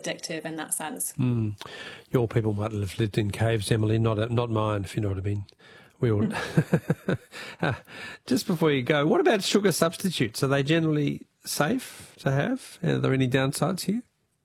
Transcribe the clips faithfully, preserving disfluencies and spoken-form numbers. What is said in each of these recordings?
addictive in that sense. Mm. Your people might have lived in caves, Emily, not not mine, if you know what I mean. We all... uh, just before you go, what about sugar substitutes? Are they generally safe to have? Are there any downsides here?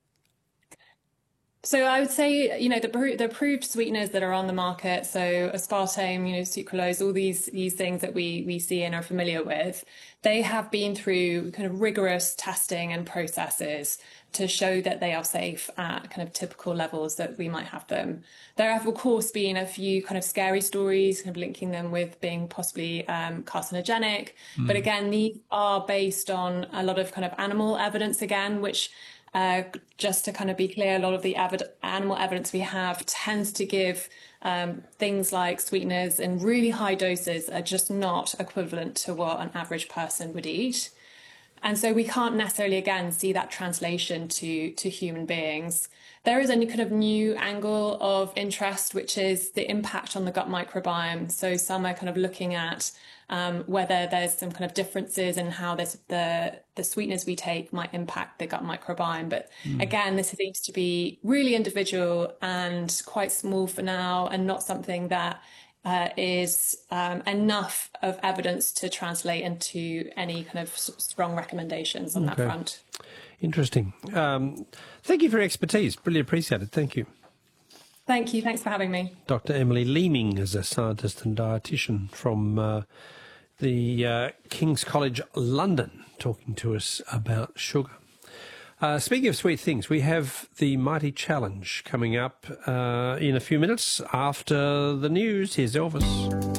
So I would say, you know, the, the approved sweeteners that are on the market, so aspartame, you know, sucralose, all these these things that we we see and are familiar with, they have been through kind of rigorous testing and processes to show that they are safe at kind of typical levels that we might have them. There have, of course, been a few kind of scary stories, kind of linking them with being possibly um, carcinogenic. Mm. But again, these are based on a lot of kind of animal evidence again, which Uh, just to kind of be clear, a lot of the evid animal evidence we have tends to give um, things like sweeteners in really high doses are just not equivalent to what an average person would eat. And so we can't necessarily, again, see that translation to, to human beings. There is a kind of new angle of interest, which is the impact on the gut microbiome. So some are kind of looking at um, whether there's some kind of differences in how this, the, the sweeteners we take might impact the gut microbiome. But mm. again, this seems to be really individual and quite small for now, and not something that Uh, is um, enough of evidence to translate into any kind of strong recommendations on okay. that front. Interesting. Um, thank you for your expertise. Really appreciate it. Thank you. Thank you. Thanks for having me. Doctor Emily Leeming is a scientist and dietitian from uh, the uh, King's College London, talking to us about sugar. Uh, speaking of sweet things, we have the Mighty Challenge coming up uh, in a few minutes after the news. Here's Elvis.